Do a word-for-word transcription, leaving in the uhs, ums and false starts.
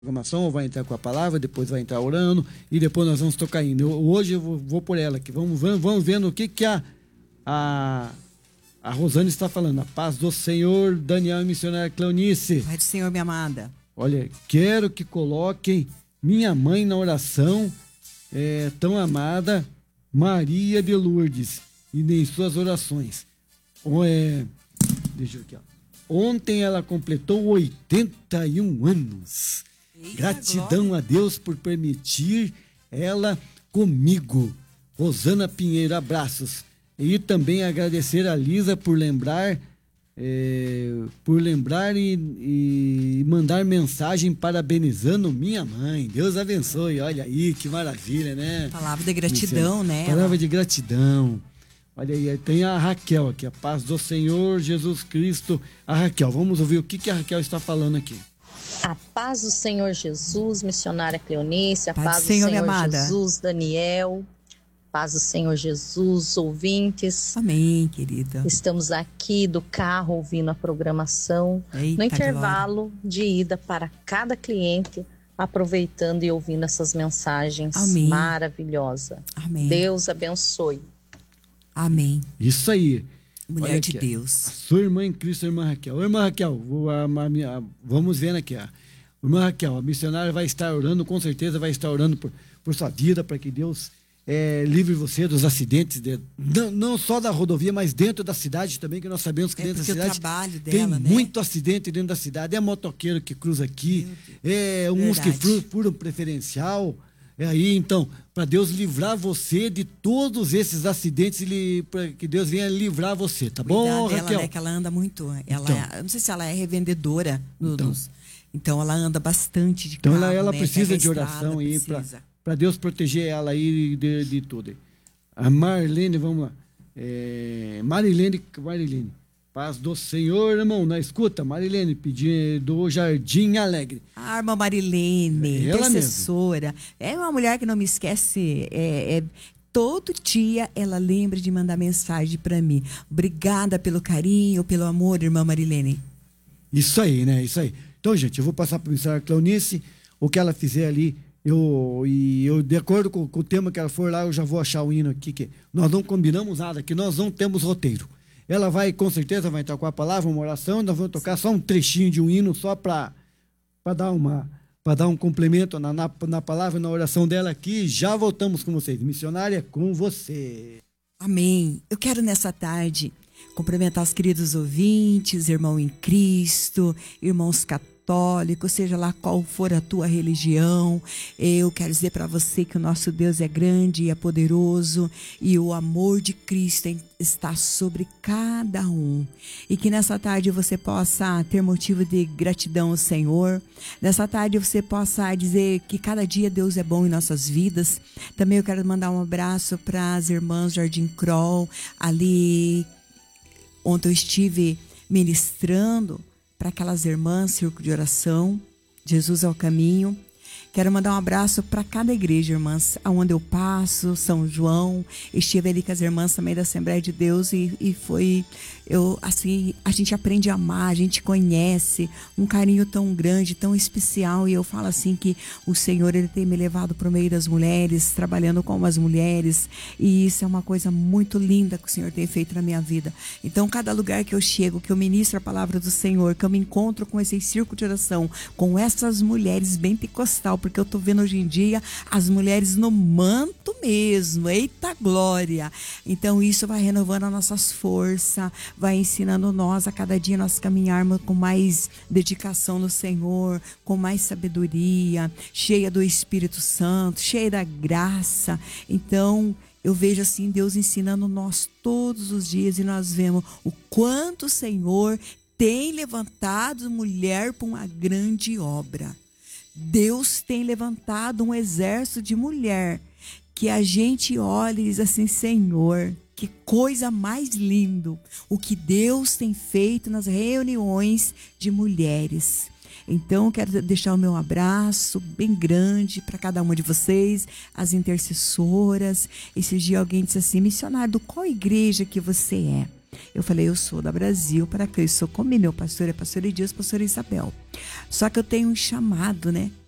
programação, vai entrar com a palavra, depois vai entrar orando e depois nós vamos tocar indo. Eu, hoje eu vou, vou por ela aqui. Vamos, vamos, vamos vendo o que, que a, a, a Rosane está falando. A paz do Senhor, Daniel e missionária Cleonice. Pai do Senhor, minha amada. Olha, quero que coloquem minha mãe na oração, é, tão amada Maria de Lourdes, e em suas orações. É, deixa eu aqui, ó. Ontem ela completou oitenta e um anos. Eita, gratidão glória a Deus por permitir ela comigo. Rosana Pinheiro, abraços. E também agradecer a Lisa por lembrar, é, por lembrar e, e mandar mensagem parabenizando minha mãe. Deus abençoe. Olha aí, que maravilha, né? Palavra de gratidão, né? Palavra de gratidão. Olha aí, tem a Raquel aqui, a paz do Senhor Jesus Cristo. A Raquel, vamos ouvir o que, que a Raquel está falando aqui. A paz do Senhor Jesus, missionária Cleonice, a paz, paz do Senhor, Senhor Jesus, Daniel, paz do Senhor Jesus, ouvintes. Amém, querida. Estamos aqui do carro ouvindo a programação, Eita, no intervalo glória. de ida para cada cliente, aproveitando e ouvindo essas mensagens Amém. maravilhosas. Amém. Deus abençoe. Amém. Isso aí. Mulher Olha de aqui, Deus. Sua irmã em Cristo, a irmã Raquel. Irmã Raquel, vou, a, a, a, vamos vendo aqui. A, irmã Raquel, a missionária vai estar orando, com certeza vai estar orando por, por sua vida, para que Deus é, livre você dos acidentes, de, não, não só da rodovia, mas dentro da cidade também, que nós sabemos que é dentro da cidade o trabalho tem dela, né? muito acidente dentro da cidade. É motoqueiro que cruza aqui, é uns que furam preferencial. É aí, então, para Deus livrar você de todos esses acidentes, para que Deus venha livrar você, tá bom, dela, Raquel? Né, que ela anda muito, ela, então, é, não sei se ela é revendedora, no, então, nos, então ela anda bastante de então carro, ela, ela né, precisa de estrada, oração aí, precisa. para Deus proteger ela aí de, de tudo. A Marlene, vamos lá, é, Marilene, Marilene. Paz do Senhor, irmão, na escuta, Marilene, pedindo do Jardim Alegre. A irmã Marilene, ela intercessora, mesmo. É uma mulher que não me esquece, é, é, todo dia ela lembra de mandar mensagem para mim. Obrigada pelo carinho, pelo amor, irmã Marilene. Isso aí, né, isso aí. Então, gente, eu vou passar para a missionária Cleonice, o que ela fizer ali, eu, e eu, de acordo com, com o tema que ela for lá, eu já vou achar o hino aqui, que nós não combinamos nada, que nós não temos roteiro. Ela vai, com certeza, vai tocar a palavra, uma oração, nós vamos tocar só um trechinho de um hino, só para dar uma, para dar um complemento na, na, na palavra, na oração dela aqui. Já voltamos com vocês. Missionária, com você. Amém. Eu quero nessa tarde cumprimentar os queridos ouvintes, irmão em Cristo, irmãos católicos, seja lá qual for a tua religião. Eu quero dizer para você que o nosso Deus é grande e é poderoso e o amor de Cristo está sobre cada um. E que nessa tarde você possa ter motivo de gratidão ao Senhor. Nessa tarde você possa dizer que cada dia Deus é bom em nossas vidas. Também eu quero mandar um abraço para as irmãs Jardim Kroll, ali onde eu estive ministrando para aquelas irmãs, círculo de oração, Jesus é o caminho. Quero mandar um abraço para cada igreja, irmãs, aonde eu passo, São João. Estive ali com as irmãs também da Assembleia de Deus e, e foi, eu, assim, a gente aprende a amar, a gente conhece um carinho tão grande, tão especial. E eu falo assim que o Senhor, Ele tem me levado para o meio das mulheres, trabalhando com as mulheres. E isso é uma coisa muito linda que o Senhor tem feito na minha vida. Então, cada lugar que eu chego, que eu ministro a palavra do Senhor, que eu me encontro com esse círculo de oração, com essas mulheres bem pentecostal, porque eu tô vendo hoje em dia as mulheres no manto mesmo, eita glória. Então isso vai renovando as nossas forças, vai ensinando nós a cada dia nós caminharmos com mais dedicação no Senhor, com mais sabedoria, cheia do Espírito Santo, cheia da graça. Então eu vejo assim Deus ensinando nós todos os dias e nós vemos o quanto o Senhor tem levantado mulher para uma grande obra. Deus tem levantado um exército de mulher que a gente olha e diz assim, Senhor, que coisa mais lindo o que Deus tem feito nas reuniões de mulheres. Então, eu quero deixar o meu abraço bem grande para cada uma de vocês, as intercessoras. Esse dia alguém disse assim, missionário, qual igreja que você é? Eu falei, eu sou da Brasil para Cristo, sou como meu pastor é pastor Edias, pastor Isabel. Só que eu tenho um chamado, né?